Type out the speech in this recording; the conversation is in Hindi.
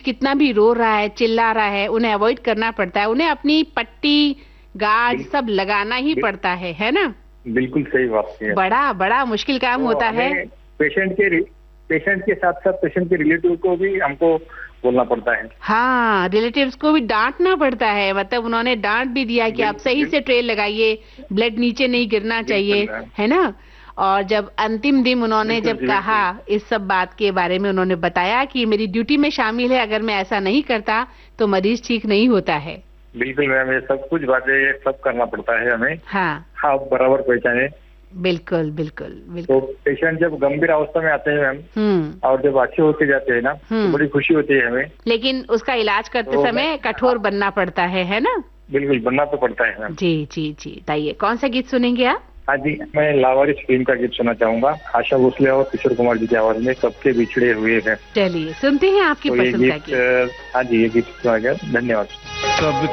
कितना भी रो रहा है, चिल्ला रहा है, उन्हें अवॉइड करना पड़ता है, उन्हें अपनी पट्टी, गाज सब लगाना ही पड़ता है ना? बिल्कुल सही बात है। बड़ा बड़ा मुश्किल काम होता है। पेशेंट के साथ साथ पेशेंट के रिलेटिव को भी हमको बोलना पड़ता है। हाँ, रिलेटिव्स को भी डांटना पड़ता है, मतलब उन्होंने डांट भी दिया कि आप सही से ट्रे लगाइए, ब्लड नीचे नहीं गिरना चाहिए, है ना? और जब अंतिम दिन उन्होंने जब कहा इस सब बात के बारे में, उन्होंने बताया कि मेरी ड्यूटी में शामिल है, अगर मैं ऐसा नहीं करता तो मरीज ठीक नहीं होता है। बिल्कुल मैम, ये सब कुछ बातें सब करना पड़ता है हमें। हाँ बराबर पहचाने। बिल्कुल बिल्कुल तो पेशेंट जब गंभीर अवस्था में आते हैं मैम, और जब अच्छे होते जाते हैं ना, तो बड़ी खुशी होती है हमें। लेकिन उसका इलाज करते समय कठोर बनना पड़ता है ना? बिल्कुल बनना तो पड़ता है मैम। जी जी जी, बताइए कौन सा गीत सुनेंगे आप? हाँ जी, मैं लावारिस फिल्म का गीत सुनना चाहूंगा, आशा भोसले और किशोर कुमार जी की आवाज में, कब के बिछड़े हुए हैं। चलिए सुनते हैं आपकी पसंद का गीत। हाँ जी, ये गीत सुना गया। धन्यवाद।